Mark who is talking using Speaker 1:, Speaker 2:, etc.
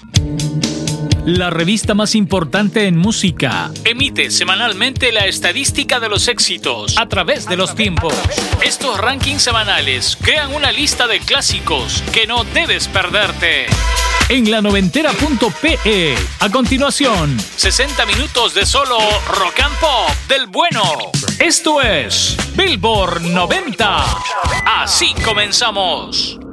Speaker 1: La revista más importante en música emite semanalmente la estadística de los éxitos a través de los tiempos. Estos rankings semanales crean una lista de clásicos que no debes perderte. En la noventera.pe, a continuación, 60 minutos de solo rock and pop del bueno. Esto es Billboard 90. Así comenzamos.